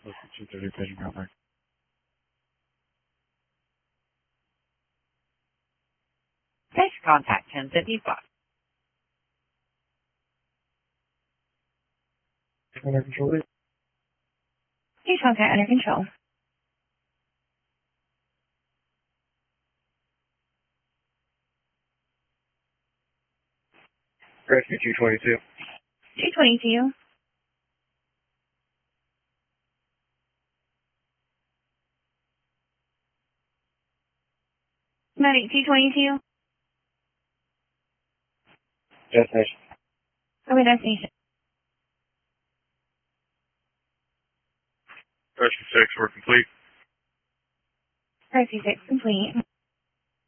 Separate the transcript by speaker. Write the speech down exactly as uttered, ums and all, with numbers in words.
Speaker 1: two thirty, paging Outback.
Speaker 2: Next contact, ten fifty-five.
Speaker 1: Under control, please.
Speaker 2: Please contact under control.
Speaker 1: Rescue two twenty-two.
Speaker 2: two twenty-two. Medic two twenty-two.
Speaker 1: Destination.
Speaker 2: Okay, destination.
Speaker 1: Rescue six, we're complete.
Speaker 2: Rescue six complete.